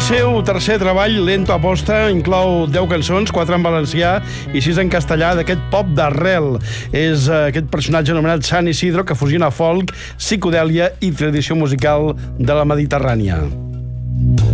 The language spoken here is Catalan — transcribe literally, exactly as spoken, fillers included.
El seu tercer treball, Lento Aposta, inclou deu cançons, quatre en valencià i sis en castellà, d'aquest pop d'arrel. És aquest personatge anomenat San Isidro que fusiona folk, psicodèlia i tradició musical de la Mediterrània.